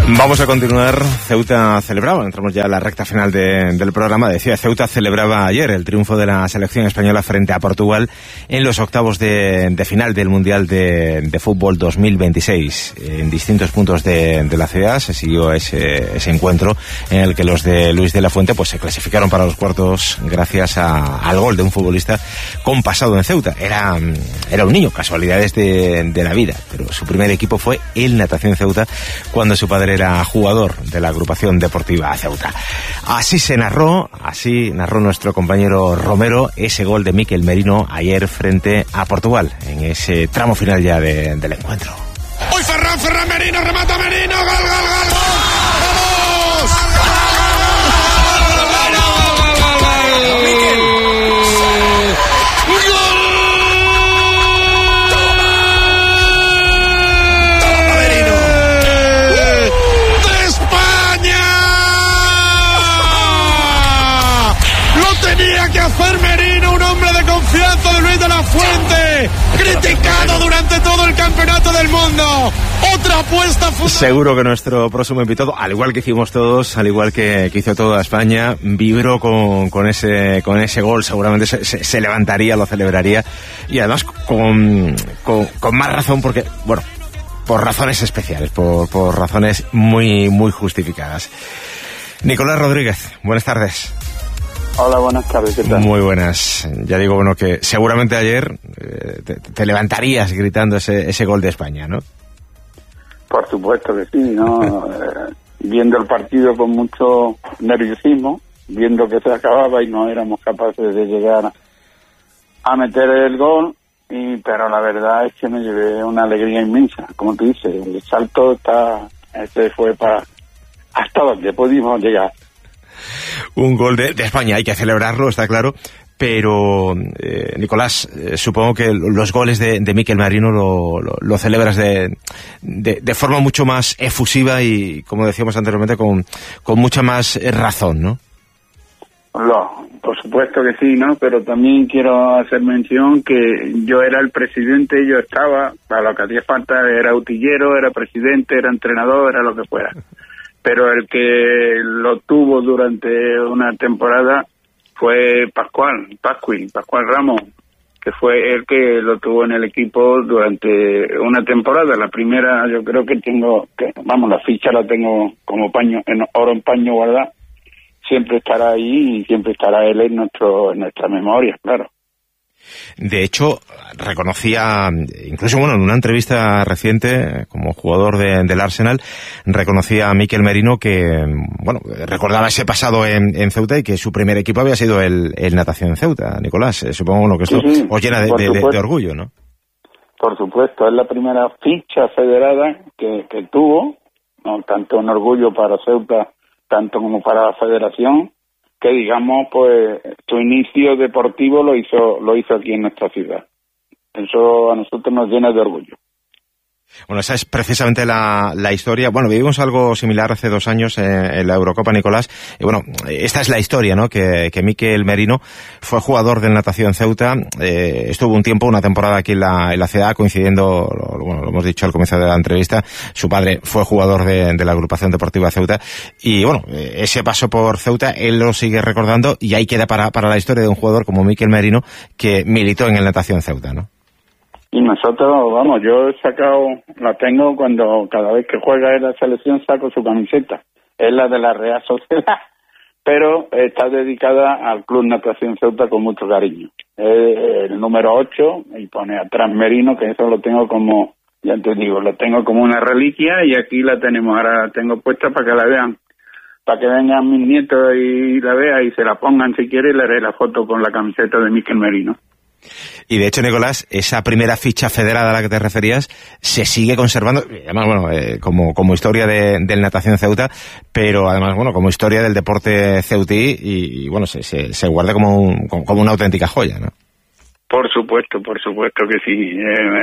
Vamos a continuar. Ceuta celebraba, entramos ya a la recta final del programa. Decía, Ceuta celebraba ayer el triunfo de la selección española frente a Portugal en los octavos de final del Mundial de Fútbol 2026. En distintos puntos de la ciudad se siguió ese encuentro en el que los de Luis de la Fuente pues se clasificaron para los cuartos gracias al gol de un futbolista con pasado en Ceuta. Era un niño, casualidades de la vida, pero su primer equipo fue el Natación Ceuta cuando su padre era jugador de la agrupación deportiva Ceuta. Así narró nuestro compañero Romero ese gol de Mikel Merino ayer frente a Portugal, en ese tramo final ya del encuentro. ¡Uy, Ferran Merino, remata Merino! ¡Gol, gol, gol, gol! Hacer Merino, un hombre de confianza de Luis de la Fuente, criticado durante todo el campeonato del mundo. Otra apuesta fundamental. Seguro que nuestro próximo invitado, al igual que hicimos todos, al igual que hizo toda España, vibró con ese gol. Seguramente se levantaría, lo celebraría, y además con más razón, porque, bueno, por razones especiales, por razones muy, muy justificadas. Nicolás Rodríguez, buenas tardes. Hola, buenas tardes, ¿qué tal? Muy buenas. Ya digo, bueno, que seguramente ayer te levantarías gritando ese gol de España, ¿no? Por supuesto que sí, ¿no? Viendo el partido con mucho nerviosismo, viendo que se acababa y no éramos capaces de llegar a meter el gol, pero la verdad es que me llevé una alegría inmensa. Como tú dices, el salto fue hasta donde pudimos llegar. Un gol de España, hay que celebrarlo, está claro, pero Nicolás, supongo que los goles de Mikel Merino lo celebras de forma mucho más efusiva y, como decíamos anteriormente, con mucha más razón, ¿no? Por supuesto que sí, ¿no? Pero también quiero hacer mención que yo era el presidente, yo estaba, para lo que hacía falta, era utillero, era presidente, era entrenador, era lo que fuera. Pero el que lo tuvo durante una temporada fue Pascual Ramos, que fue el que lo tuvo en el equipo durante una temporada. La primera, yo creo que la ficha la tengo como oro en paño guardada. Siempre estará ahí y siempre estará él en nuestra memoria, claro. De hecho, reconocía, incluso en una entrevista reciente, como jugador del Arsenal, reconocía a Mikel Merino que, recordaba ese pasado en Ceuta y que su primer equipo había sido el Natación Ceuta. Nicolás, supongo que esto sí, os llena de orgullo, ¿no? Por supuesto, es la primera ficha federada que tuvo, ¿no? Tanto un orgullo para Ceuta, tanto como para la federación, que digamos, pues, su inicio deportivo lo hizo aquí en nuestra ciudad. Eso a nosotros nos llena de orgullo. Bueno, esa es precisamente la historia. Bueno, vivimos algo similar hace 2 años en la Eurocopa, Nicolás. Y bueno, esta es la historia, ¿no? Que Mikel Merino fue jugador del Natación Ceuta. Estuvo una temporada aquí en la ciudad, coincidiendo, lo hemos dicho al comienzo de la entrevista, su padre fue jugador de la agrupación deportiva Ceuta. Y bueno, ese paso por Ceuta, él lo sigue recordando y ahí queda para la historia de un jugador como Mikel Merino, que militó en el Natación Ceuta, ¿no? Y nosotros, yo la tengo cuando cada vez que juega en la selección saco su camiseta. Es la de la Real Sociedad, pero está dedicada al Club Natación Ceuta con mucho cariño. Es el número 8 y pone atrás Merino, que eso lo tengo como, ya te digo, lo tengo como una reliquia y aquí la tenemos, ahora la tengo puesta para que la vean, para que vengan mis nietos y la vean y se la pongan si quiere y le haré la foto con la camiseta de Mikel Merino. Y de hecho, Nicolás, esa primera ficha federada a la que te referías se sigue conservando, además, como historia del Natación Ceuta, pero además, como historia del deporte ceutí y se guarda como una auténtica joya, ¿no? Por supuesto que sí.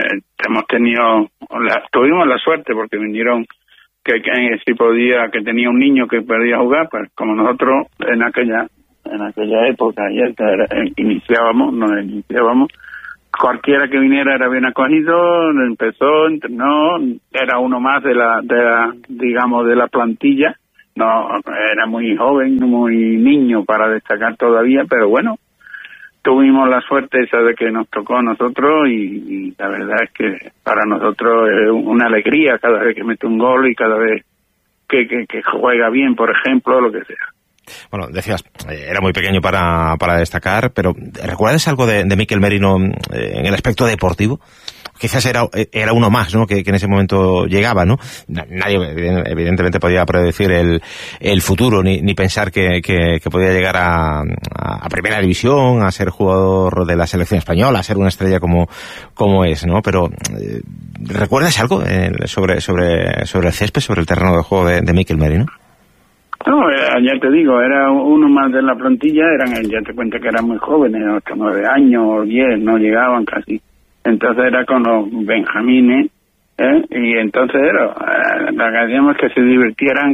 Tuvimos la suerte porque vinieron que tenía un niño que podía jugar, pues como nosotros en aquella época ya iniciábamos, cualquiera que viniera era bien acogido, empezó, entrenó, era uno más de la digamos, de la plantilla. No, era muy joven, muy niño para destacar todavía, pero bueno, tuvimos la suerte esa de que nos tocó a nosotros y la verdad es que para nosotros es una alegría cada vez que mete un gol y cada vez que juega bien, por ejemplo, lo que sea. Bueno, decías, era muy pequeño para destacar, pero ¿recuerdas algo de Miquel Merino en el aspecto deportivo? Quizás era uno más, ¿no? Que en ese momento llegaba, ¿no? Nadie evidentemente podía predecir el futuro ni pensar que podía llegar a primera división, a ser jugador de la selección española, a ser una estrella como es, ¿no? Pero ¿recuerdas algo sobre el césped, sobre el terreno de juego de Miquel Merino? No, ya te digo, era uno más de la plantilla, ya te cuento que eran muy jóvenes, hasta 9 años o 10, no llegaban casi. Entonces era con los benjamines, y entonces lo que hacíamos es que se divirtieran,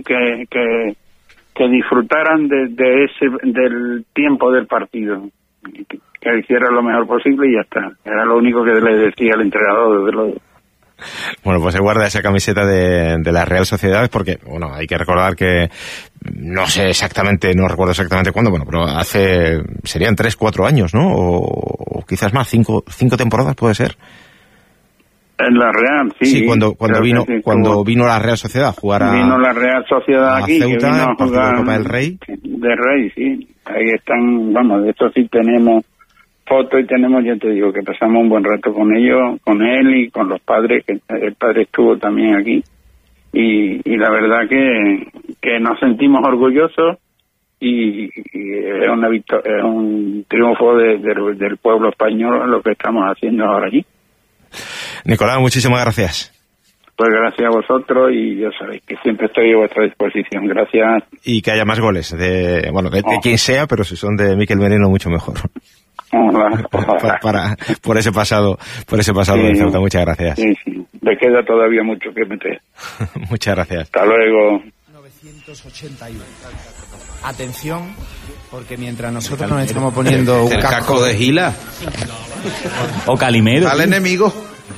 que disfrutaran del tiempo del partido, que hicieran lo mejor posible y ya está. Era lo único que le decía al entrenador, desde luego. Bueno, pues se guarda esa camiseta de la Real Sociedad porque, bueno, hay que recordar que no recuerdo exactamente cuándo, bueno, pero serían 3-4 años, ¿no? O quizás más, 5 temporadas puede ser. En la Real, sí. Sí, cuando vino la Real Sociedad a jugar vino la Real Sociedad aquí, Ceuta, que vino a jugar Copa del Rey. De Rey, sí. Ahí están, vamos, de esto sí tenemos fotos y tenemos, ya te digo, que pasamos un buen rato con ellos, con él y con los padres, que el padre estuvo también aquí. Y la verdad que nos sentimos orgullosos y es una victoria, es un triunfo del pueblo español lo que estamos haciendo ahora allí. Nicolás, muchísimas gracias. Pues gracias a vosotros y ya sabéis que siempre estoy a vuestra disposición. Gracias. Y que haya más goles de quien sea, pero si son de Miquel Merino mucho mejor. Por ese pasado de Ceuta. Muchas gracias. Sí. Le queda todavía mucho que meter. Muchas gracias. Hasta luego. 1981. Atención, porque mientras nosotros nos estamos poniendo un casco de Gila o Calimero al enemigo,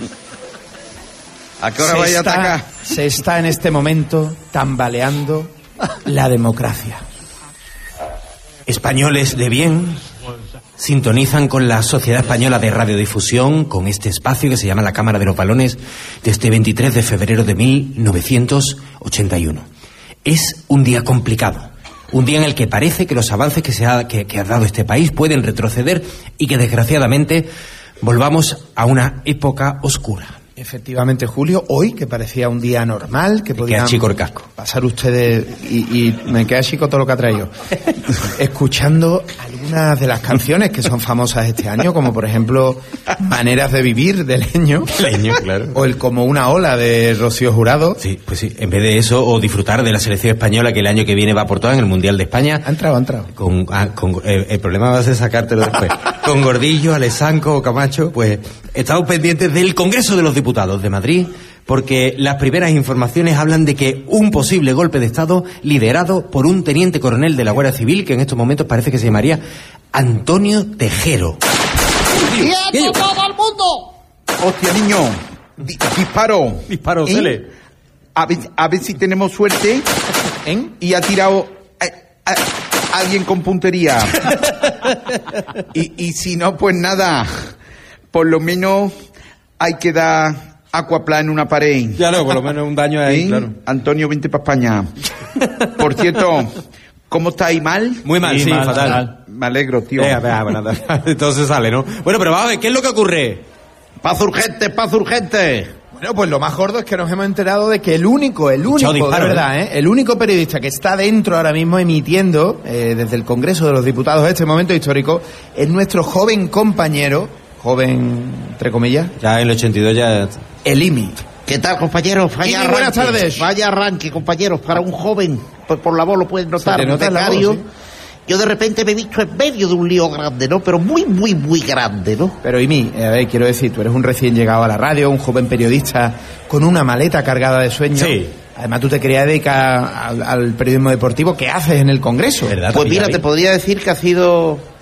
¿a qué hora vaya a atacar? Se está en este momento tambaleando la democracia. Españoles de bien sintonizan con la Sociedad Española de Radiodifusión, con este espacio que se llama La Cámara de los Balones, de este 23 de febrero de 1981. Es un día complicado, un día en el que parece que los avances que ha dado este país pueden retroceder y que desgraciadamente volvamos a una época oscura. Efectivamente, Julio, hoy, que parecía un día normal, que podían pasar ustedes, y me queda chico todo lo que ha traído, escuchando algunas de las canciones que son famosas este año, como por ejemplo Maneras de Vivir, de Leño, claro. O el Como una ola, de Rocío Jurado. Sí, pues sí, en vez de eso, o disfrutar de la selección española, que el año que viene va por todas en el Mundial de España. Ha entrado. El problema va a ser sacártelo después. Con Gordillo, Alessanco o Camacho, pues estamos pendientes del Congreso de los Diputados de Madrid, porque las primeras informaciones hablan de que un posible golpe de Estado liderado por un teniente coronel de la Guardia Civil, que en estos momentos parece que se llamaría Antonio Tejero. ¡Quieto todo el mundo! ¡Hostia, niño! Disparo, Cele. A ver si tenemos suerte. Y ha tirado a alguien con puntería. y si no, pues nada. Por lo menos hay que dar aquaplán en una pared. Claro, por lo menos un daño ahí, claro. Antonio, vente para España. Por cierto, ¿cómo estáis? ¿Mal? Muy mal, sí, fatal. Me alegro, tío. Bueno, entonces sale, ¿no? Bueno, pero vamos a ver, ¿qué es lo que ocurre? Paz urgente. Bueno, pues lo más gordo es que nos hemos enterado de que el único, disparo, de verdad, el único periodista que está dentro ahora mismo emitiendo desde el Congreso de los Diputados este momento histórico es nuestro joven compañero, entre comillas. Ya en el 82 ya... El IMI. ¿Qué tal, compañeros? Vaya arranque, buenas tardes. Vaya arranque, compañeros, para un joven. Pues por la voz lo pueden notar. Un becario. ¿Sí? Yo de repente me he visto en medio de un lío grande, ¿no? Pero muy, muy, muy grande, ¿no? Pero IMI, a ver, quiero decir, tú eres un recién llegado a la radio, un joven periodista con una maleta cargada de sueños. Sí. Además, tú te querías dedicar al periodismo deportivo. ¿Qué haces en el Congreso? ¿Verdad? Pues mira, te podría decir que ha sido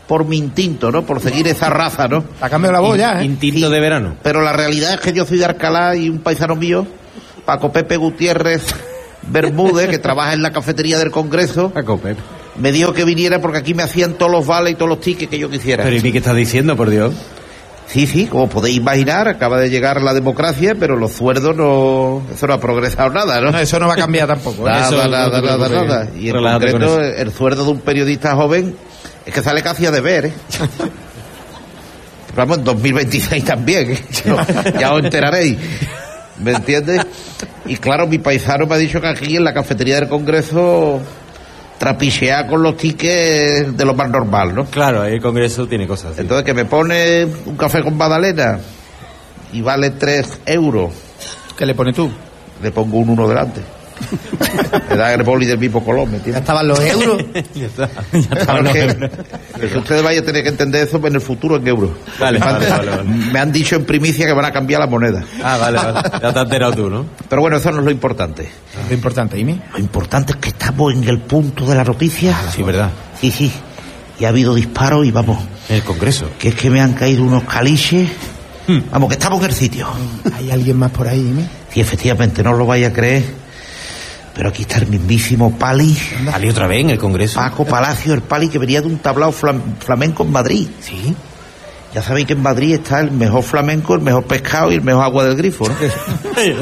por mi instinto, ¿no? Por seguir esa raza, ¿no? Ha cambiado la voz ya, ¿eh? Instinto de verano. Pero la realidad es que yo soy de Alcalá y un paisano mío, Paco Pepe Gutiérrez Bermúdez, que trabaja en la cafetería del Congreso, Paco Pepe, me dijo que viniera porque aquí me hacían todos los vales y todos los tickets que yo quisiera. Pero ¿y qué estás diciendo, por Dios? Sí, como podéis imaginar, acaba de llegar la democracia, pero los sueldos eso no ha progresado nada, ¿no? No, eso no va a cambiar tampoco. Nada. Y en concreto, el sueldo de un periodista joven es que sale casi a deber, ¿eh? Vamos, en 2026 también, ¿eh? Ya os enteraréis, ¿me entiendes? Y claro, mi paisano me ha dicho que aquí en la cafetería del Congreso trapichear con los tickets de lo más normal, ¿no? Claro, el Congreso tiene cosas así. Entonces, que me pone un café con magdalena y vale 3 euros. ¿Qué le pones tú? Le pongo un 1 delante. Me da el boli del mismo color, ¿me entiendes? Ya estaban los euros. Ya estaban los euros. Que ustedes vayan a tener que entender eso en el futuro en euros. Vale. Me han dicho en primicia que van a cambiar la moneda. Vale. Ya te has enterado tú, ¿no? Pero bueno, eso no es lo importante. Lo importante, Imi. Lo importante es que estamos en el punto de la noticia. Sí, ¿verdad? Sí. Y ha habido disparos y vamos. En el Congreso. Que es que me han caído unos caliches. Vamos, que estamos en el sitio. ¿Hay alguien más por ahí, Imi? Sí, efectivamente, no os lo vaya a creer. Pero aquí está el mismísimo Pali. ¿Pali otra vez en el Congreso? Paco Palacio, el Pali que venía de un tablao flamenco en Madrid. Sí. Ya sabéis que en Madrid está el mejor flamenco, el mejor pescado y el mejor agua del grifo, ¿no? Eso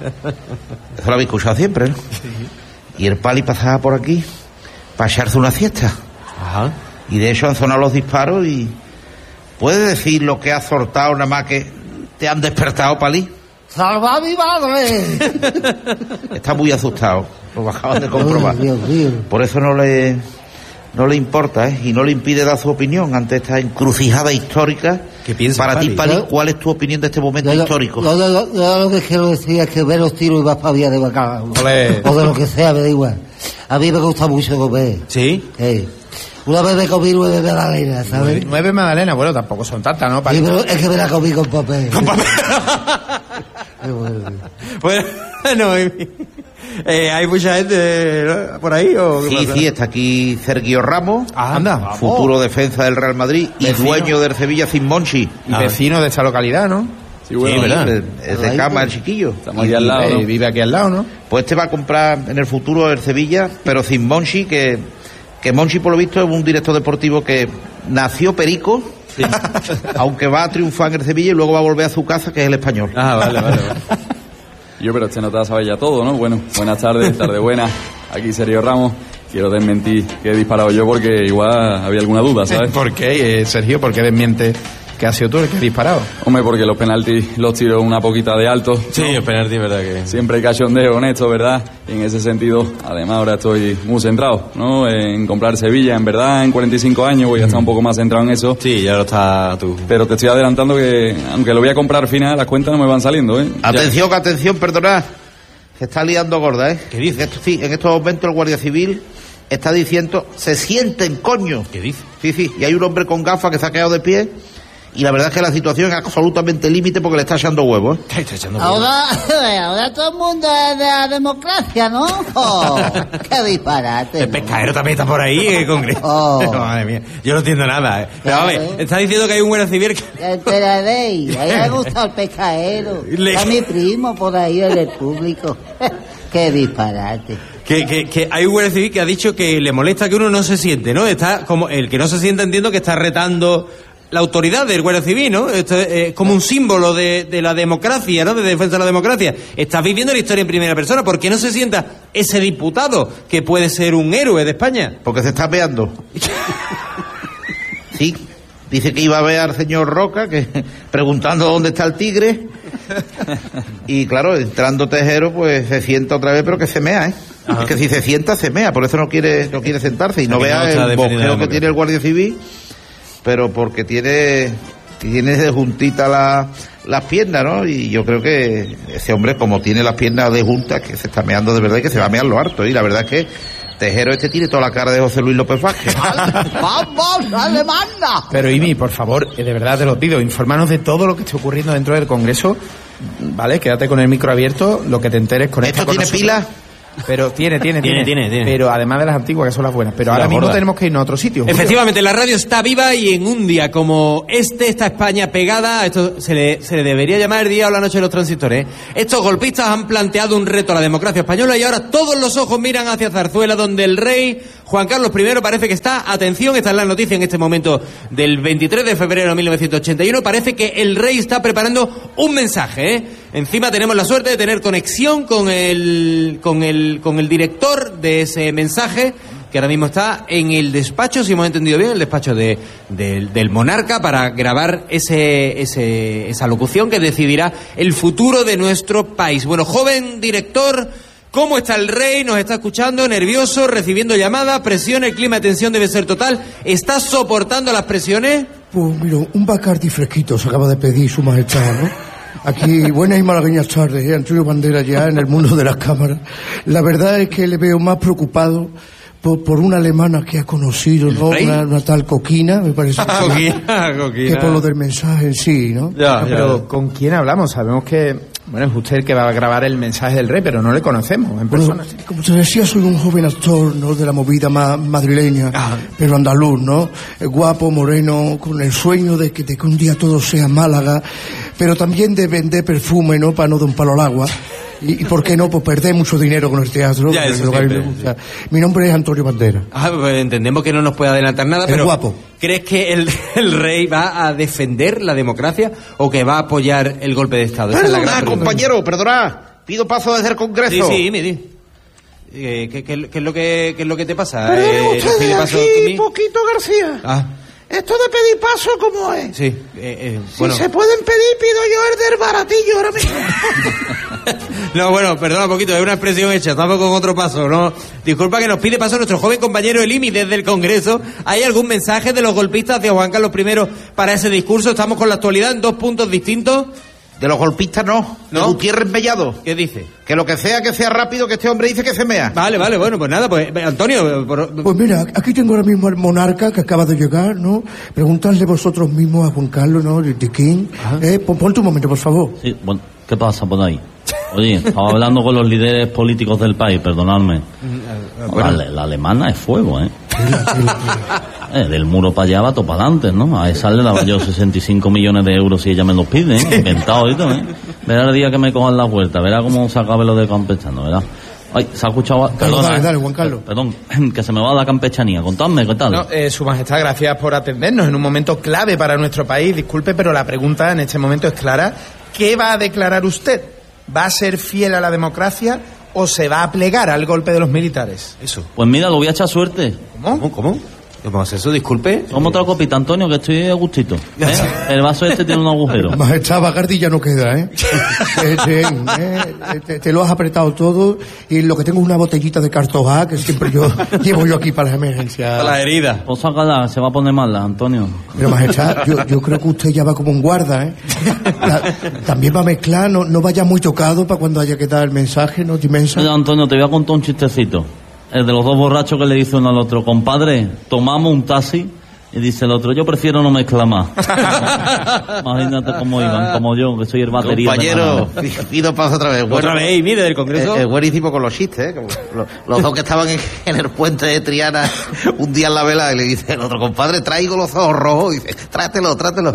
lo habéis escuchado siempre, ¿no? Sí. Y el Pali pasaba por aquí para echarse una siesta. Ajá. Y de hecho han sonado los disparos y... ¿Puedes decir lo que has soltado nada más que te han despertado, Pali? ¡Salva a mi madre! Está muy asustado, lo acaban de comprobar. Dios mío. Por eso no le importa, ¿eh? Y no le impide dar su opinión ante esta encrucijada histórica. ¿Qué piensas, para Pali? ti, Pali, ¿cuál es tu opinión de este momento histórico? Yo lo que quiero decir es que ver los tiros y vas para vía de bacalao. O de lo que sea, me da igual. A mí me gusta mucho comer. ¿Sí? Una vez me comí 9 magdalenas, ¿sabes? 9 magdalenas, bueno, tampoco son tantas, ¿no? Sí, pero es que me la comí con papel. ¿Con papel? Bueno, ¿hay mucha gente por ahí? ¿O sí, está aquí Sergio Ramos, anda, futuro defensa del Real Madrid y dueño del Sevilla sin Monchi. Y vecino de esta localidad, ¿no? Sí, bueno, ¿verdad? Es de Cama, el chiquillo. Estamos aquí al lado, ¿no? Vive aquí al lado, ¿no? Pues va a comprar en el futuro el Sevilla, pero sin Monchi, que Monchi, por lo visto, es un director deportivo que nació perico, sí. Aunque va a triunfar en el Sevilla y luego va a volver a su casa, que es el Español. Vale. Yo, pero usted no te va a saber ya todo, ¿no? Bueno, buenas tardes, tarde buena. Aquí Sergio Ramos. Quiero desmentir que he disparado yo porque igual había alguna duda, ¿sabes? ¿Por qué, Sergio? ¿Por qué desmiente que has sido tú el que has disparado? Hombre, porque los penaltis los tiro una poquita de alto. Sí, el penalti, verdad que... Siempre hay cachondeo con esto, ¿verdad? Y en ese sentido, además ahora estoy muy centrado, ¿no? En comprar Sevilla, en verdad, en 45 años voy a estar un poco más centrado en eso. Sí, ya lo está tú. Pero te estoy adelantando que, aunque lo voy a comprar al final, las cuentas no me van saliendo, ¿eh? Atención, perdonad. Se está liando gorda, ¿eh? ¿Qué dices? Sí, en estos momentos el Guardia Civil está diciendo, se sienten, coño. ¿Qué dices? Sí, y hay un hombre con gafas que se ha quedado de pie. Y la verdad es que la situación es absolutamente límite porque le está echando huevos. Ahora todo el mundo es de la democracia, ¿no? Oh, ¡qué disparate! El pescadero también está por ahí en el Congreso. No, madre mía, yo no entiendo nada. Pero a ver, está diciendo que hay un Guardia Civil que... Ya enteraréis, a mí me gusta el pescadero. A mi primo por ahí en el público. ¡Qué disparate! Que hay un Guardia Civil que ha dicho que le molesta que uno no se siente, ¿no? Está como el que no se siente, entiendo que está retando la autoridad del Guardia Civil, ¿no? Esto es como un símbolo de la democracia, ¿no? De defensa de la democracia. Estás viviendo la historia en primera persona. ¿Por qué no se sienta ese diputado que puede ser un héroe de España? Porque se está meando. Sí, dice que iba a ver al señor Roca, que preguntando dónde está el tigre. Y claro, entrando Tejero, pues se sienta otra vez, pero que se mea, ¿eh? Es que si se sienta, se mea, por eso no quiere sentarse. Y no vea el bojeo que tiene el Guardia Civil, pero porque tiene de juntita las piernas, ¿no? Y yo creo que ese hombre, como tiene las piernas de juntas, que se está meando de verdad y que se va a mear lo harto. Y la verdad es que Tejero tiene toda la cara de José Luis López Vázquez. ¡Vamos, la demanda! Pero Imi, por favor, de verdad te lo pido, infórmanos de todo lo que está ocurriendo dentro del Congreso, ¿vale? Quédate con el micro abierto, lo que te enteres con ¿Esto tiene pila? Pero tiene. Pero además de las antiguas, que son las buenas. Pero ahora mismo tenemos que irnos a otro sitio. Efectivamente, la radio está viva y en un día como está España pegada. Esto se le debería llamar el día o la noche de los transistores. Estos golpistas han planteado un reto a la democracia española y ahora todos los ojos miran hacia Zarzuela, donde el rey Juan Carlos I parece que está, atención, esta es la noticia en este momento del 23 de febrero de 1981, parece que el rey está preparando un mensaje, ¿eh? Encima tenemos la suerte de tener conexión con el director de ese mensaje, que ahora mismo está en el despacho, si hemos entendido bien, el despacho del monarca, para grabar esa locución que decidirá el futuro de nuestro país. Bueno, joven director, ¿cómo está el rey? Nos está escuchando, nervioso, recibiendo llamadas, presión, el clima de tensión debe ser total. ¿Está soportando las presiones? Pues mira, un Bacardi fresquito se acaba de pedir su majestad, ¿no? Aquí, buenas y malagueñas tardes, Antonio Banderas ya en el mundo de las cámaras. La verdad es que le veo más preocupado por una alemana que ha conocido, ¿no? Una tal Coquina, me parece. Coquina. Que por lo del mensaje en sí, ¿no? Pero ¿con quién hablamos? Sabemos que, bueno, es usted el que va a grabar el mensaje del rey, pero no le conocemos en persona. Como te decía, soy un joven actor, ¿no? De la movida madrileña, pero andaluz, ¿no? Guapo, moreno, con el sueño de que un día todo sea Málaga, pero también de vender perfume, ¿no? Para no dar un palo al agua. Y por qué no, pues perder mucho dinero con el teatro. Ya, eso siempre. Mi nombre es Antonio Banderas. Pues entendemos que no nos puede adelantar nada, pero guapo. ¿Crees que el rey va a defender la democracia o que va a apoyar el golpe de Estado? Perdona, compañero, perdona. Pido paso desde el Congreso. Sí, me di. ¿Qué es lo que te pasa? Perdone ustedes, aquí, Poquito García. Esto de pedir paso, ¿cómo es? Sí, bueno. Si se pueden pedir, pido yo el del baratillo ahora mismo. No, bueno, perdona un poquito, es una expresión hecha, estamos con otro paso, ¿no? Disculpa que nos pide paso nuestro joven compañero Elimi desde el Congreso. ¿Hay algún mensaje de los golpistas hacia Juan Carlos I para ese discurso? Estamos con la actualidad en dos puntos distintos. De los golpistas no. De Gutiérrez Mellado. ¿Qué dice? Que lo que sea rápido, que este hombre dice que se mea. Vale, bueno, pues nada, pues Antonio... Pues mira, aquí tengo ahora mismo al monarca que acaba de llegar, ¿no? Preguntadle vosotros mismos a Juan Carlos, ¿no? De King. Ponte un momento, por favor. Sí, bueno, ¿qué pasa por ahí? Oye, estaba hablando con los líderes políticos del país, perdonadme. La alemana es fuego, ¿eh? Del muro para allá va todo para adelante, ¿no? A esa le daba yo 65 millones de euros si ella me los pide, ¿eh? Inventado y todo, ¿eh? Verá el día que me cojan la vuelta, verá cómo se acabe lo de campechano, ¿verdad? Ay, se ha escuchado... Perdona, dale, Juan Carlos. Perdón, que se me va la campechanía. Contadme, ¿qué tal? No, Su Majestad, gracias por atendernos en un momento clave para nuestro país. Disculpe, pero la pregunta en este momento es clara. ¿Qué va a declarar usted? ¿Va a ser fiel a la democracia o se va a plegar al golpe de los militares? Eso. Pues mira, lo voy a echar suerte. ¿Cómo? ¿Cómo es eso? Disculpe. Como otra copita, Antonio, que estoy a gustito. El vaso este tiene un agujero. Majestad, Bacardi ya no queda, ¿eh? Te lo has apretado todo y lo que tengo es una botellita de Cartojá que siempre llevo yo aquí para las emergencias. Para la herida. Pues sácala, se va a poner mala, Antonio. Pero Majestad, yo creo que usted ya va como un guarda, ¿eh? También va a mezclar, no vaya muy tocado para cuando haya que dar el mensaje, ¿no? Mira, Antonio, te voy a contar un chistecito. El de los dos borrachos que le dice uno al otro: compadre, tomamos un taxi. Y dice el otro: yo prefiero no mezclar más. Imagínate cómo iban, como yo, que soy el batería. Compañero, pido paso otra vez. Otra vez, mire, del Congreso. Es buenísimo con los chistes, ¿eh? Como los dos que estaban en el puente de Triana un día en la vela, y le dice el otro: compadre, traigo los ojos rojos. Y dice: trátelo.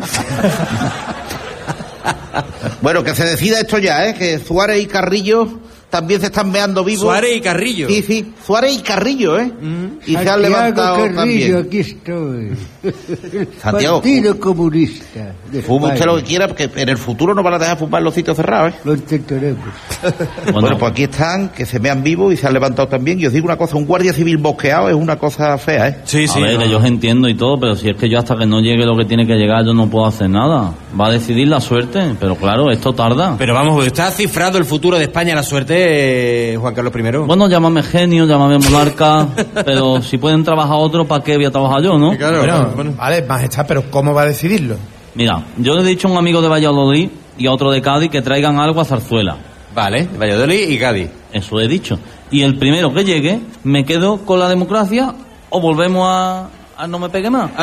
Bueno, que se decida esto ya, que Suárez y Carrillo también se están meando vivos. Suárez y Carrillo. Sí, Suárez y Carrillo, Y se han levantado Carrillo, también. Aquí estoy. Santiago, Partido Comunista. fume usted lo que quiera, porque en el futuro no van a dejar fumar en los sitios cerrados, Lo intentaremos. Bueno, pues aquí están, que se mean vivos y se han levantado también. Y os digo una cosa, un guardia civil bosqueado es una cosa fea, ¿eh? Sí. A ver, que yo os entiendo y todo, pero si es que yo hasta que no llegue lo que tiene que llegar, yo no puedo hacer nada. Va a decidir la suerte, pero claro, esto tarda. Pero vamos, ¿usted ha cifrado el futuro de España a la suerte, Juan Carlos I? Bueno, llámame genio, llámame monarca, pero si pueden trabajar otros, ¿para qué voy a trabajar yo, no? Claro, bueno. Vale, Majestad, pero ¿cómo va a decidirlo? Mira, yo le he dicho a un amigo de Valladolid y a otro de Cádiz que traigan algo a Zarzuela. Vale, Valladolid y Cádiz. Eso he dicho. Y el primero que llegue, ¿me quedo con la democracia o volvemos a no me pegue más?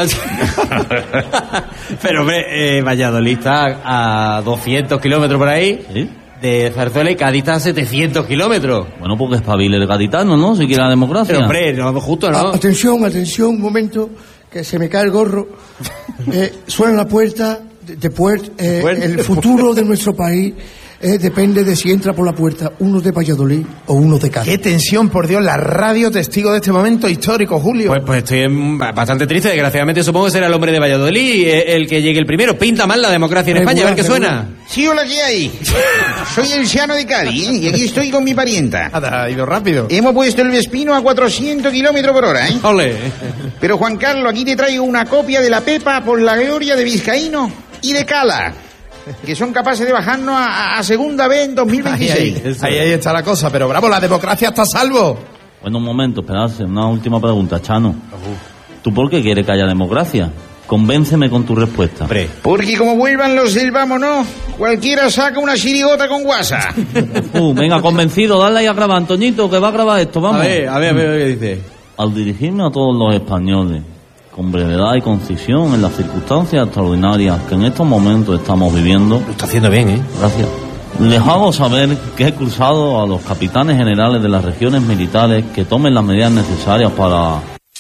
Pero hombre, Valladolid está a 200 kilómetros por ahí. ¿Sí? de Zarzuela y Cádiz está a 700 kilómetros. Bueno, porque espabile el gaditano, ¿no? Si quiere la democracia. Pero, hombre, no vamos justo, ¿no? Atención, un momento, que se me cae el gorro. Suena la puerta, el futuro de nuestro país depende de si entra por la puerta uno de Valladolid o uno de Cádiz. Qué tensión, por Dios, la radio testigo de este momento histórico, Julio. Pues estoy bastante triste, desgraciadamente supongo que será el hombre de Valladolid el que llegue el primero. Pinta mal la democracia en España, a ver qué suena. Sí, hola, ¿qué hay? Soy el Siano de Cádiz, y aquí estoy con mi parienta. Ha ido rápido. Hemos puesto el Vespino a 400 kilómetros por hora, ¿eh? ¡Ole! Pero, Juan Carlos, aquí te traigo una copia de la Pepa por la gloria de Vizcaíno y de Cala, que son capaces de bajarnos a segunda vez en 2026. Ahí está la cosa, pero bravo, la democracia está a salvo. Bueno, un momento, esperarse, una última pregunta, Chano. ¿Tú por qué quieres que haya democracia? Convénceme con tu respuesta. Porque como vuelvan los del vámonos, cualquiera saca una chirigota con guasa. Venga, convencido, dale ahí a grabar, Antoñito, que va a grabar esto, vamos. A ver qué dice. Al dirigirme a todos los españoles, con brevedad y concisión en las circunstancias extraordinarias que en estos momentos estamos viviendo. Lo está haciendo bien, ¿eh? Gracias. Les hago saber que he cruzado a los capitanes generales de las regiones militares que tomen las medidas necesarias para...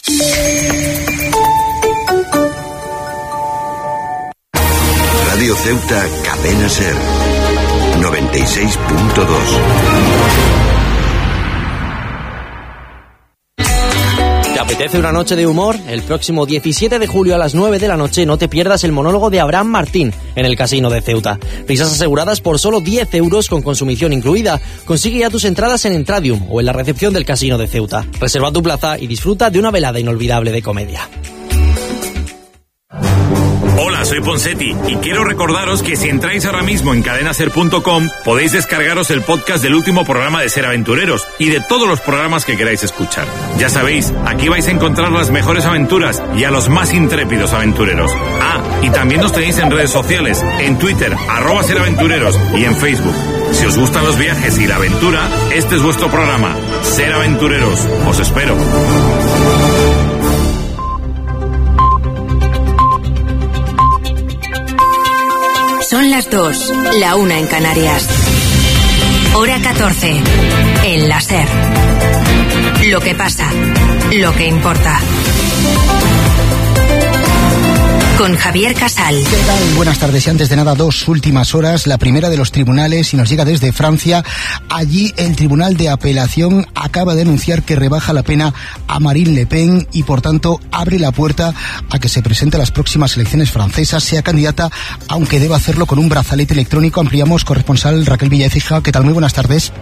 Radio Ceuta, Cadena SER, 96.2. ¿Te apetece una noche de humor? El próximo 17 de julio a las 9 de la noche no te pierdas el monólogo de Abraham Martín en el Casino de Ceuta. Risas aseguradas por solo 10 euros con consumición incluida. Consigue ya tus entradas en Entradium o en la recepción del Casino de Ceuta. Reserva tu plaza y disfruta de una velada inolvidable de comedia. Hola, soy Ponsetti y quiero recordaros que si entráis ahora mismo en cadenaser.com podéis descargaros el podcast del último programa de Ser Aventureros y de todos los programas que queráis escuchar. Ya sabéis, aquí vais a encontrar las mejores aventuras y a los más intrépidos aventureros. Y también nos tenéis en redes sociales, en Twitter, @SerAventureros y en Facebook. Si os gustan los viajes y la aventura, este es vuestro programa, Ser Aventureros. Os espero. Son las 2, la 1 en Canarias. Hora 14, en la SER. Lo que pasa, lo que importa. Con Javier Casal. ¿Qué tal? Buenas tardes. Y antes de nada, 2 últimas horas. La primera de los tribunales y nos llega desde Francia. Allí el Tribunal de Apelación acaba de anunciar que rebaja la pena a Marine Le Pen y por tanto abre la puerta a que se presente a las próximas elecciones francesas, sea candidata, aunque deba hacerlo con un brazalete electrónico. Ampliamos, corresponsal Raquel Villaecija. ¿Qué tal? Muy buenas tardes.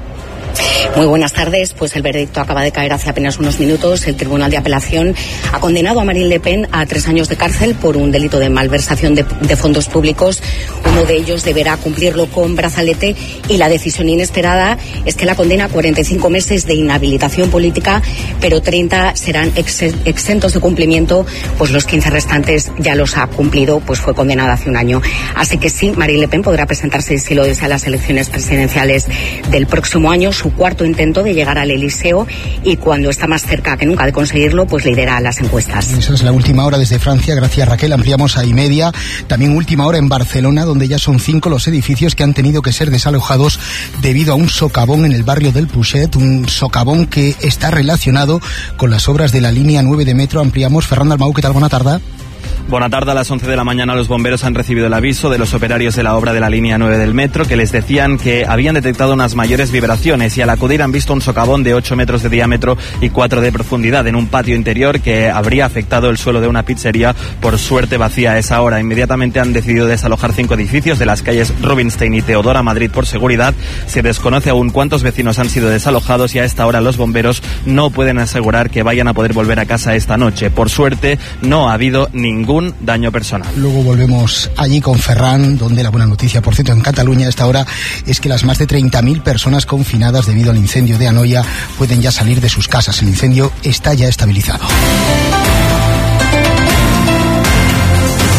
Muy buenas tardes. Pues el veredicto acaba de caer hace apenas unos minutos. El Tribunal de Apelación ha condenado a Marine Le Pen a 3 años de cárcel por un delito de malversación de fondos públicos. Uno de ellos deberá cumplirlo con brazalete y la decisión inesperada es que la condena a 45 meses de inhabilitación política, pero 30 serán exentos de cumplimiento, pues los 15 restantes ya los ha cumplido, pues fue condenada hace un año. Así que sí, Marine Le Pen podrá presentarse, si lo desea, a las elecciones presidenciales del próximo año, su cuarto intento de llegar al Eliseo, y cuando está más cerca que nunca de conseguirlo, pues lidera las encuestas. Esa es la última hora desde Francia. Gracias, Raquel. Ampliamos a y-media. También última hora en Barcelona, donde ya son 5 los edificios que han tenido que ser desalojados debido a un socavón en el barrio del Puget, un socavón que está relacionado con las obras de la línea 9 de metro. Ampliamos. Fernando Almau, ¿qué tal? Buena tarde. Buena tarde. A las 11 de la mañana los bomberos han recibido el aviso de los operarios de la obra de la línea 9 del metro, que les decían que habían detectado unas mayores vibraciones, y al acudir han visto un socavón de 8 metros de diámetro y 4 de profundidad en un patio interior que habría afectado el suelo de una pizzería, por suerte vacía a esa hora. Inmediatamente han decidido desalojar 5 edificios de las calles Rubinstein y Teodora Madrid por seguridad. Se desconoce aún cuántos vecinos han sido desalojados y a esta hora los bomberos no pueden asegurar que vayan a poder volver a casa esta noche. Por suerte no ha habido ningún daño personal. Luego volvemos allí con Ferran, donde la buena noticia, por cierto, en Cataluña a esta hora es que las más de 30.000 personas confinadas debido al incendio de Anoia pueden ya salir de sus casas. El incendio está ya estabilizado.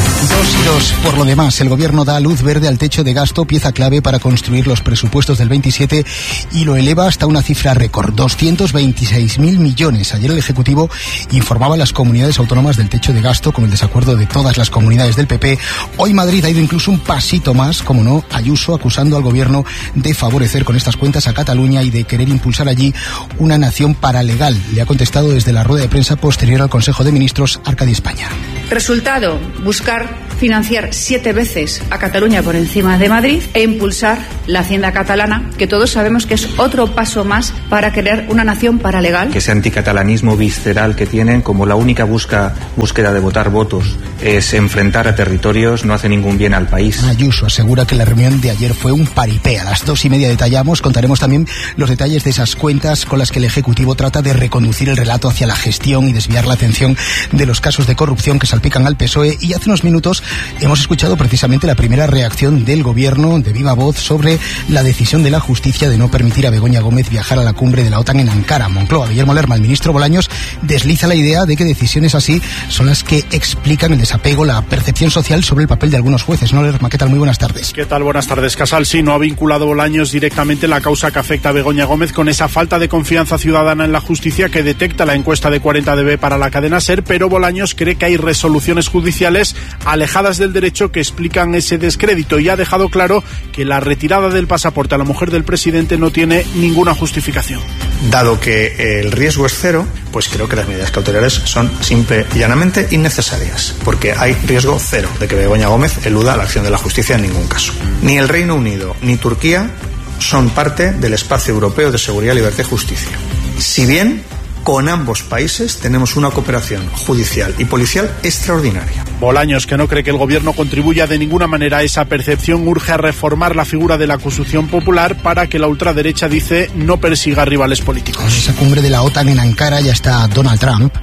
2. Por lo demás, el gobierno da luz verde al techo de gasto, pieza clave para construir los presupuestos del 27, y lo eleva hasta una cifra récord, 226.000 millones. Ayer el Ejecutivo informaba a las comunidades autónomas del techo de gasto con el desacuerdo de todas las comunidades del PP. Hoy Madrid ha ido incluso un pasito más, como no, Ayuso acusando al gobierno de favorecer con estas cuentas a Cataluña y de querer impulsar allí una nación paralegal. Le ha contestado desde la rueda de prensa posterior al Consejo de Ministros Arcadi España. Resultado, buscar financiar 7 veces a Cataluña por encima de Madrid e impulsar la hacienda catalana, que todos sabemos que es otro paso más para crear una nación paralegal. Que ese anticatalanismo visceral que tienen, como la única búsqueda de votar votos es enfrentar a territorios, no hace ningún bien al país. Ayuso asegura que la reunión de ayer fue un paripé. A las 2:30 detallamos, contaremos también los detalles de esas cuentas con las que el Ejecutivo trata de reconducir el relato hacia la gestión y desviar la atención de los casos de corrupción que salpican al PSOE. Y hace unos minutos hemos escuchado precisamente la primera reacción del Gobierno de viva voz sobre la decisión de la justicia de no permitir a Begoña Gómez viajar a la cumbre de la OTAN en Ankara. Moncloa, Guillermo Lerma, el ministro Bolaños, desliza la idea de que decisiones así son las que explican el desapego, la percepción social sobre el papel de algunos jueces. ¿No, Lerma? ¿Qué tal? Muy buenas tardes. ¿Qué tal? Buenas tardes, Casal. Sí, no ha vinculado Bolaños directamente la causa que afecta a Begoña Gómez con esa falta de confianza ciudadana en la justicia que detecta la encuesta de 40dB para la cadena SER, pero Bolaños cree que hay resoluciones judiciales alejadas del derecho que explican ese descrédito y ha dejado claro que la retirada del pasaporte a la mujer del presidente no tiene ninguna justificación. Dado que el riesgo es cero, pues creo que las medidas cautelares son simple y llanamente innecesarias, porque hay riesgo cero de que Begoña Gómez eluda la acción de la justicia en ningún caso. Ni el Reino Unido ni Turquía son parte del espacio europeo de seguridad, libertad y justicia. Si bien con ambos países tenemos una cooperación judicial y policial extraordinaria. Bolaños, que no cree que el gobierno contribuya de ninguna manera a esa percepción, urge a reformar la figura de la acusación popular para que la ultraderecha, dice, no persiga rivales políticos. En esa cumbre de la OTAN en Ankara ya está Donald Trump,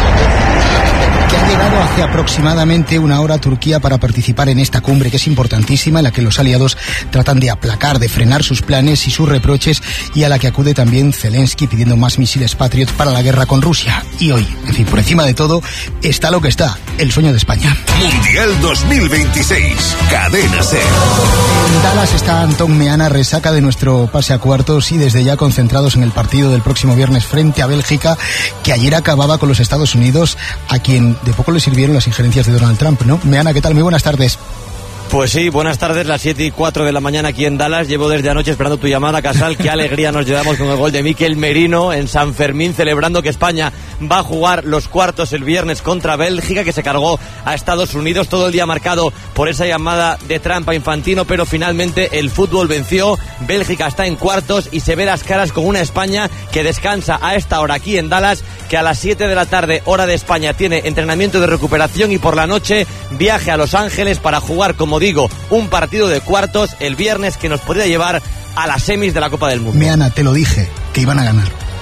que ha llegado hace aproximadamente una hora a Turquía para participar en esta cumbre, que es importantísima, en la que los aliados tratan de aplacar, de frenar sus planes y sus reproches, y a la que acude también Zelensky pidiendo más misiles Patriot para la guerra con Rusia. Y hoy, en fin, por encima de todo, está lo que está, el sueño de España. Mundial 2026, Cadena SER. En Dallas está Antón Meana, resaca de nuestro pase a cuartos y desde ya concentrados en el partido del próximo viernes frente a Bélgica, que ayer acababa con los Estados Unidos, a quien de poco le sirvieron las injerencias de Donald Trump, ¿no? Meana, ¿qué tal? Muy buenas tardes. Pues sí, buenas tardes, las 7:04 de la mañana aquí en Dallas. Llevo desde anoche esperando tu llamada, Casal. Qué alegría nos llevamos con el gol de Mikel Merino en San Fermín, celebrando que España va a jugar los cuartos el viernes contra Bélgica, que se cargó a Estados Unidos. Todo el día marcado por esa llamada de Trump a Infantino, pero finalmente el fútbol venció. Bélgica está en cuartos y se ve las caras con una España que descansa a esta hora aquí en Dallas, que a las 7 de la tarde, hora de España, tiene entrenamiento de recuperación y por la noche viaje a Los Ángeles para jugar, como digo, un partido de cuartos el viernes que nos podría llevar a las semis de la Copa del Mundo. Meana, te lo dije, que iban a ganar.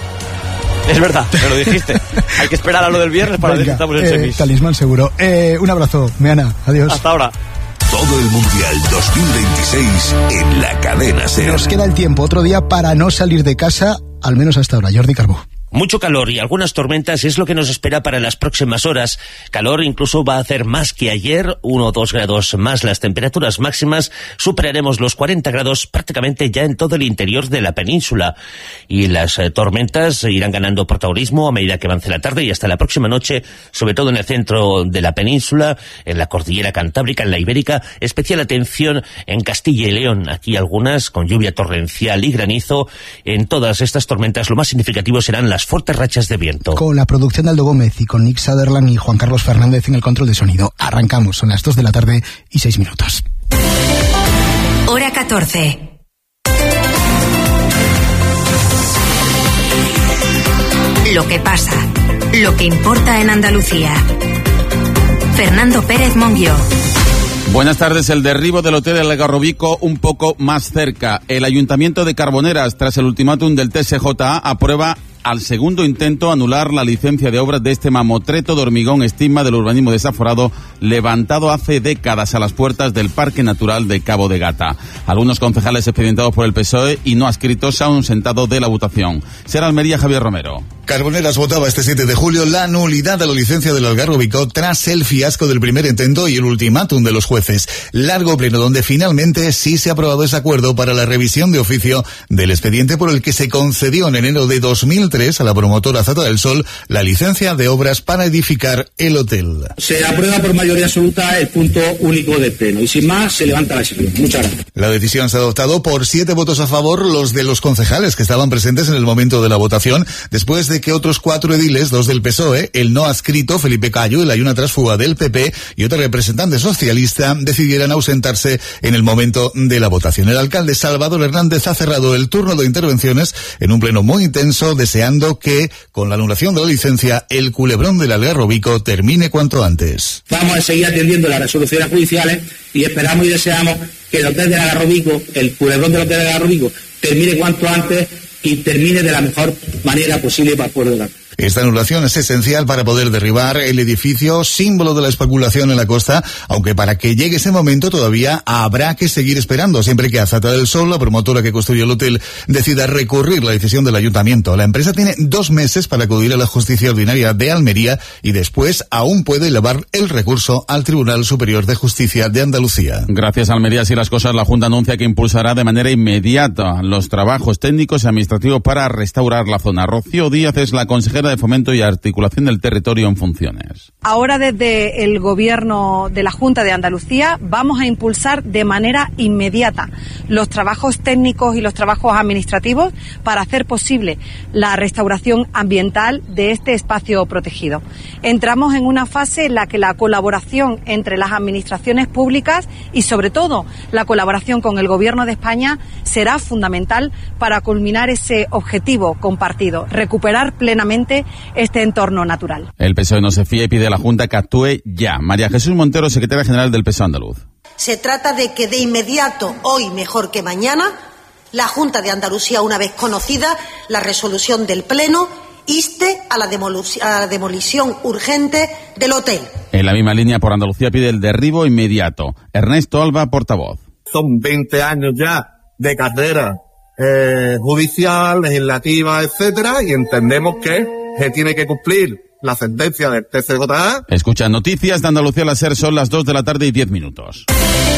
Es verdad, me lo dijiste. Hay que esperar a lo del viernes para ver si estamos en semis. Talismán seguro. Un abrazo, Meana, adiós. Hasta ahora. Todo el Mundial 2026 en la Cadena SER. Nos queda el tiempo, otro día para no salir de casa, al menos hasta ahora. Jordi Carbó. Mucho calor y algunas tormentas es lo que nos espera para las próximas horas. Calor incluso va a hacer más que ayer, 1 o 2 grados más. Las temperaturas máximas superaremos los 40 grados prácticamente ya en todo el interior de la península. Y las tormentas irán ganando protagonismo a medida que avance la tarde y hasta la próxima noche, sobre todo en el centro de la península, en la cordillera cantábrica, en la ibérica. Especial atención en Castilla y León. Aquí algunas con lluvia torrencial y granizo. En todas estas tormentas lo más significativo serán las fuertes rachas de viento. Con la producción de Aldo Gómez y con Nick Sutherland y Juan Carlos Fernández en el control de sonido. Arrancamos, son las 2 de la tarde y 6 minutos. Hora 14. Lo que pasa, lo que importa en Andalucía. Fernando Pérez Monguió. Buenas tardes. El derribo del hotel del Algarrobico un poco más cerca. El Ayuntamiento de Carboneras, tras el ultimátum del TSJA, aprueba al segundo intento anular la licencia de obras de este mamotreto de hormigón estigma del urbanismo desaforado levantado hace décadas a las puertas del Parque Natural de Cabo de Gata. Algunos concejales expedientados por el PSOE y no adscritos se han ausentado de la votación. Será Almería, Javier Romero. Carboneras votaba este 7 de julio la nulidad de la licencia del Algarrobico tras el fiasco del primer intento y el ultimátum de los jueces. Largo pleno donde finalmente sí se ha aprobado ese acuerdo para la revisión de oficio del expediente por el que se concedió en enero de 2003 a la promotora Zata del Sol la licencia de obras para edificar el hotel. Se aprueba por mayoría absoluta el punto único del pleno y sin más se levanta la sesión. Muchas gracias. La decisión se ha adoptado por 7 votos a favor, los de los concejales que estaban presentes en el momento de la votación, después de que otros 4 ediles, 2 del PSOE, el no adscrito Felipe Cayo y la Yuna Trasfuga del PP y otro representante socialista decidieran ausentarse en el momento de la votación. El alcalde Salvador Hernández ha cerrado el turno de intervenciones en un pleno muy intenso, deseando que, con la anulación de la licencia, el culebrón del Algarrobico termine cuanto antes. Vamos a seguir atendiendo las resoluciones judiciales y esperamos y deseamos que el hotel del Algarrobico, el culebrón del hotel del Algarrobico, termine cuanto antes y termine de la mejor manera posible para el pueblo de la... Esta anulación es esencial para poder derribar el edificio, símbolo de la especulación en la costa, aunque para que llegue ese momento todavía habrá que seguir esperando, siempre que Zata del Sol, la promotora que construyó el hotel, decida recurrir la decisión del ayuntamiento. La empresa tiene 2 meses para acudir a la justicia ordinaria de Almería y después aún puede elevar el recurso al Tribunal Superior de Justicia de Andalucía. Gracias, Almería. Así las cosas, la Junta anuncia que impulsará de manera inmediata los trabajos técnicos y administrativos para restaurar la zona. Rocío Díaz es la consejera de Fomento y Articulación del Territorio en funciones. Ahora, desde el Gobierno de la Junta de Andalucía, vamos a impulsar de manera inmediata los trabajos técnicos y los trabajos administrativos para hacer posible la restauración ambiental de este espacio protegido. Entramos en una fase en la que la colaboración entre las administraciones públicas y, sobre todo, la colaboración con el Gobierno de España será fundamental para culminar ese objetivo compartido, recuperar plenamente este entorno natural. El PSOE no se fía y pide a la Junta que actúe ya. María Jesús Montero, secretaria general del PSOE andaluz. Se trata de que de inmediato, hoy mejor que mañana, la Junta de Andalucía, una vez conocida la resolución del Pleno, inste a la demolición urgente del hotel. En la misma línea, por Andalucía pide el derribo inmediato. Ernesto Alba, portavoz. Son 20 años ya de carrera judicial, legislativa, etcétera, y entendemos que se tiene que cumplir la sentencia del TCJA. Escucha noticias de Andalucía, la SER, son las 2 de la tarde y 10 minutos.